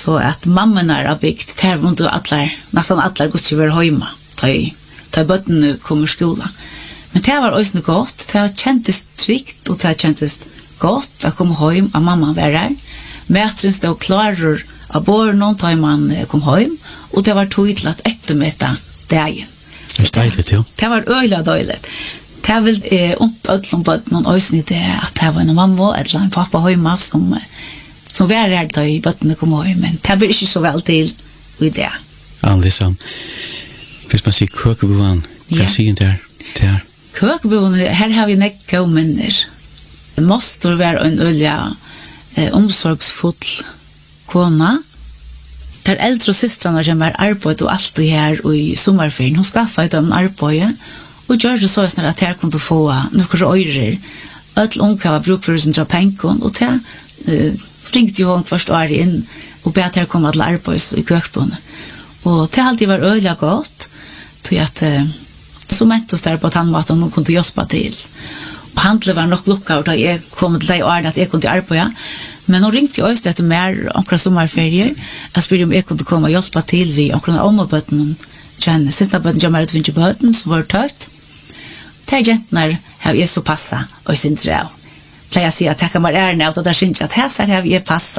så att mamman har byggt där runt nästan alla går till hemma. Ta botten kommer skola. Men det var också gott. Det kändes tryggt och det kändes gott att komma hem och mamma var där. Mätren stod klar av barnen tar man kom hem och det var tydligt att eftermäta dagen. Det är dejligt, ja. Det var öjla dejligt. Det var väl öllom på någon avsnitt att det var en mamma eller en pappa hemma som var där då i botten kom hem, men det var inte så väl till vid det. Liksom. Hvis man säger kökeboan, vad säger det? Kökeboan, här har vi näcka minner. Det måste vara en olja omsorgsfull kona. Der äldre systrarna som var arbeid och allt det här i sommarferien. Hon skaffade dem arbeid och gjorde det så att här kunde få några örer. Öll unga var bruk för sin pension och det ringde ju hon först år in och bad att här komma till arbeid i kökboan. Och det alltid var öliga gott till att så mättos där på att han att hon kunde hjälpa till. Och handlet var nog lucka och jag kom till det året att jag kunde arbeta. Men hon ringde ju också efter mer omkring sommarferier. Jag spyrde om jag kunde komma och hjälpa till vid omkring omböten. Känner sista böten jag med vinter böten som var tött. Det är gentnar har jag så passa och sin dröv. Pleier jag säga att jag kan vara ärna och där syns jag att här har jag passa.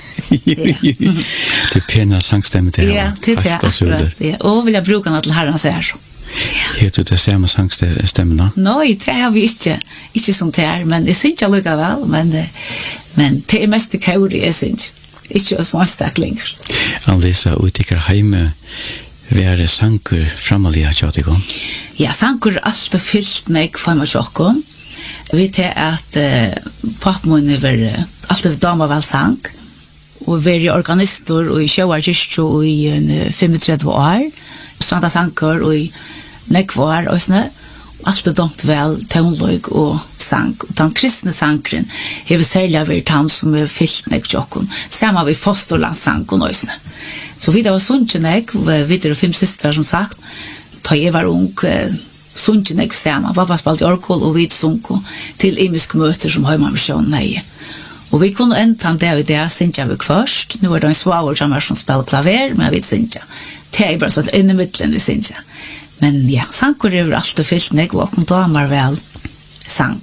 Det är pena sangstämmet det här. Ja, det är akkurat. Ja. Och vill jag bruka något till herran så här så. Heter det samma sangstämmena? Nej, det har vi inte sånt här, men det syns jag lika väl, men det är mest det kauri, jag syns. Inte så småstaklingar. Alisa, utikar heime, vad är det sanker framalia tjatikon? Ja, sanker är alltid fyllt med kvarma tjockon. Vi vet att pappmån är alltid damer väl sank. Och vi är organister och i sjöarkirst och i 35 år. Sådana sanker och i nekvar och sådär. Allt domt väl tonlög och sank. Och den kristna sankren är vi särskilt varit han som är fyllt med tjockon. Samma vi fosterlandssanken och sådär. Så vi var sunnkjennek, vi är 5 systrar som sagt. Da jag var ung, sunnkjennek samma. Pappa spalt i orkol och vi sunko till imisk möter som Heimamissionen nej. Och vi kunde ända det och det synja vi först. Nu är det en svåger som spelar klaver, men vi synja. Det är bara så att in i mitten vi synja. Men ja, sankor är alltid fyllt nek och kom damer väl sank.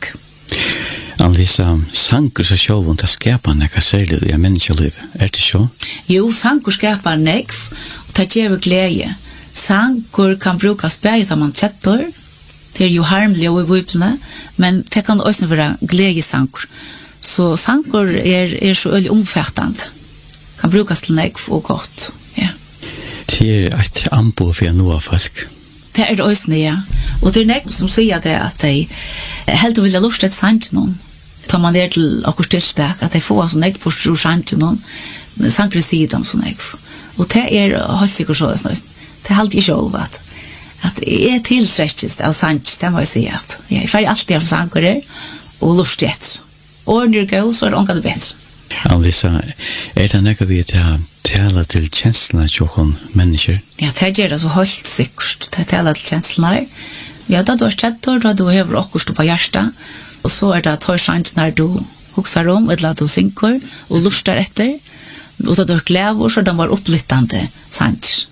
Alisa, sankor så sjåvun ta skapar nekka særlig i människoliv. Er det så? Jo, sankor skapar nek og ta gjør glede. Sankor kan brukas bæget av man tjettor. Det er jo harmlige i bøyplene, men det kan også være gledesankor. Så sankor er så øyelig omfattende. Kan brukas til nek og godt. Ja. Det er et anbo for noe folk. Det er det også, ja. Og det er nek som sier det at de helt vilja lust et sant noen. Tar man der til akkur tiltak, at de får sånn nek på stor sant noen. Sankre sier dem sånn nek. Og det er høysikker så, det er alltid sjål at jeg er tiltrekkest av sant, det må jeg si at jeg er ferdig alltid av sankere og lust etter. Ordner det gøy, så er det omgått bedre. Alisa, er det nekka vi til tala til kjenslene tjokken mennesker? Ja, det gjør det så høyt sikkert. Det tala til kjenslene. Ja, da du har kjettor, da du hever okkurst på hjertet, og så er det tår sant når du huksar om, eller at du synker, og lustar etter, og da du har glever, så den var opplittande sant.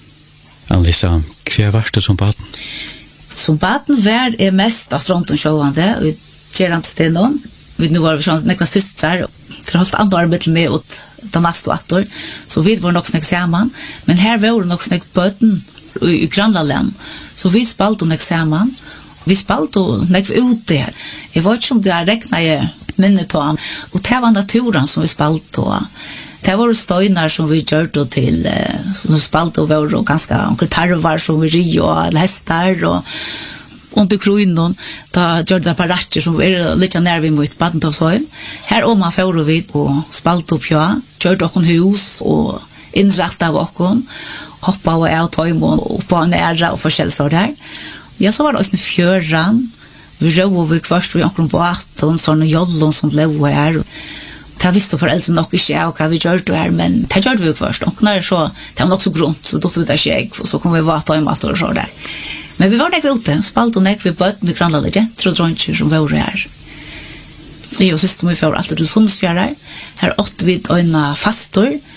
Alisa, hva er verste som baden? Som baden var mest av stronten sjølvande, og gjerant stenon. Vi nu var vi sånn nekva systrar, for alt andre arbeid med ut den neste atter, så vi var nok snakk sammen, men her var det nok snakk bøten i Grønland, så vi spalte nok sammen, vi spalte nok ute. Jeg vet ikke om det er regnet minnet av, og det var naturen som vi spalte av. Det var støyner som vi gjørte til, som spalte og var ganske tarvar som vi rio og hester og under kronen, da gjør det parater som er litt nærmere mot Badentavsøyen. Her om man fører vi og spalte opp, ja, gjør dere hus og innrettet av dere, hoppet og av tøymon og på nære og forskjellige så der. Ja, så var det også en fjøren. Vi røde vi først ved omkring båten, sånne jollon som ble her. Det visste foreldre nok ikke av hva vi gjør det her, men det gjør vi først. Og når det var nok så grunt, så dotte vi der skjegg, og så kom vi vata i matter og så der. Men vi var der ute, spalte og nek vi bøten i Grønland, jenter og dronjer som var her. Vi og søster må vi får alltid til Fundsfjærer. Her åtte vi øyne fastor,